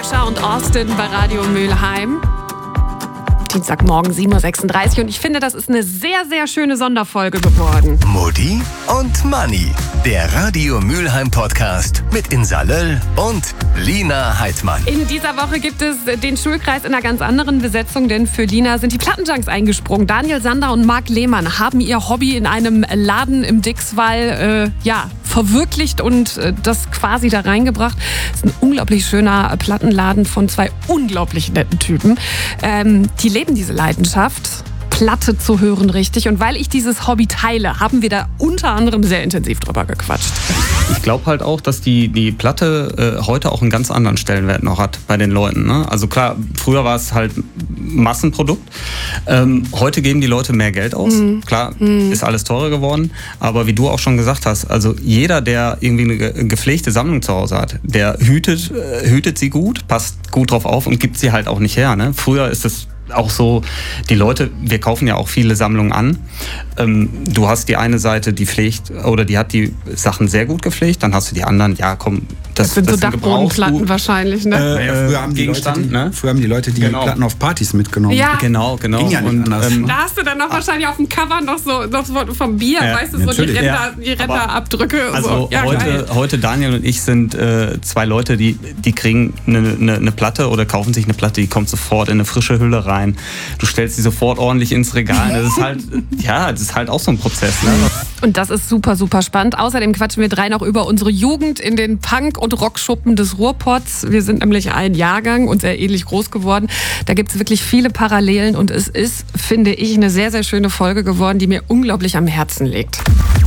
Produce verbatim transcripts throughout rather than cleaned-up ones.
Pressure und Austin bei Radio Mülheim. Dienstagmorgen sieben Uhr sechsunddreißig und ich finde, das ist eine sehr, sehr schöne Sonderfolge geworden. Mutti und Manni, der Radio Mülheim Podcast mit Insa Löll und Lina Heidmann. In dieser Woche gibt es den Schulkreis in einer ganz anderen Besetzung, denn für Lina sind die Plattenjunks eingesprungen. Daniel Sander und Marc Lehmann haben ihr Hobby in einem Laden im Dixwall, äh, ja, verwirklicht und äh, das quasi da reingebracht. Das ist ein unglaublich schöner Plattenladen von zwei unglaublich netten Typen. Ähm, die leben diese Leidenschaft, Platte zu hören, richtig. Und weil ich dieses Hobby teile, haben wir da unter anderem sehr intensiv drüber gequatscht. Ich glaube halt auch, dass die, die Platte äh, heute auch einen ganz anderen Stellenwert noch hat bei den Leuten. Ne? Also klar, früher war es halt Massenprodukt. Ähm, heute geben die Leute mehr Geld aus. Mhm. Klar, mhm. ist alles teurer geworden. Aber wie du auch schon gesagt hast, also jeder, der irgendwie eine gepflegte Sammlung zu Hause hat, der hütet, äh, hütet sie gut, passt gut drauf auf und gibt sie halt auch nicht her. Ne? Früher ist es auch so, die Leute, wir kaufen ja auch viele Sammlungen an. Ähm, du hast die eine Seite, die pflegt oder die hat die Sachen sehr gut gepflegt, dann hast du die anderen, ja komm, das, das sind das so Dachbodenplatten wahrscheinlich, ne? Äh, äh, früher, haben die Leute, die, ne? früher haben die Leute die genau. Platten auf Partys mitgenommen. Ja. Genau, genau. Ging ja nicht und, anders. Ähm, da hast du dann noch wahrscheinlich auf dem Cover noch so, noch so vom Bier, ja, weißt du, so die, Ränder, ja. die Ränderabdrücke. Also so. Ja, heute, heute Daniel und ich sind äh, zwei Leute, die, die kriegen eine, eine, eine Platte oder kaufen sich eine Platte, die kommt sofort in eine frische Hülle rein. Du stellst sie sofort ordentlich ins Regal. Das ist halt, ja, das ist halt auch so ein Prozess. Ne? Und das ist super, super spannend. Außerdem quatschen wir drei noch über unsere Jugend in den Punk- und Rockschuppen des Ruhrpots. Wir sind nämlich ein Jahrgang und sehr ähnlich groß geworden. Da gibt es wirklich viele Parallelen und es ist, finde ich, eine sehr, sehr schöne Folge geworden, die mir unglaublich am Herzen liegt.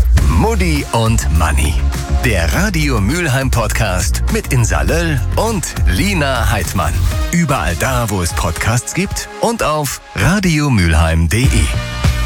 Mutti und Manni, der Radio Mülheim Podcast mit Insa Löll und Lina Heidmann. Überall da, wo es Podcasts gibt und auf radiomülheim punkt de.